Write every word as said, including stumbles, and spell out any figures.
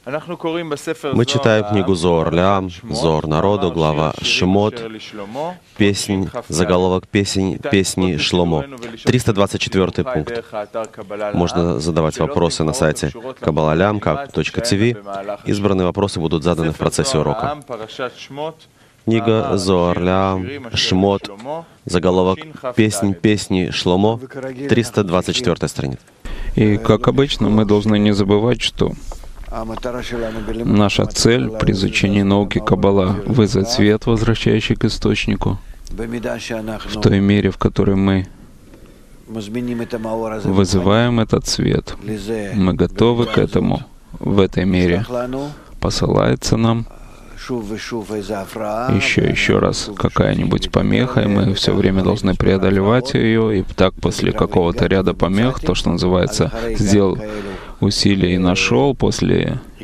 Мы читаем книгу Зоар Леам, Зоар народу, глава Шмот, песнь, заголовок песень, песни Шломо. триста двадцать четвёртый пункт. Можно задавать вопросы на сайте каббала точка ти ви. Избранные вопросы будут заданы в процессе урока. Книга Зоар Леам, Шмот, заголовок песнь, песни Шломо, триста двадцать четвёртая страница. И, как обычно, мы должны не забывать, что наша цель при изучении науки Каббала — вызвать свет, возвращающий к источнику, в той мере, в которой мы вызываем этот свет. Мы готовы к этому. В этой мере посылается нам еще еще раз какая-нибудь помеха, и мы все время должны преодолевать ее. И так после какого-то ряда помех, то, что называется, сделал усилие и нашел, после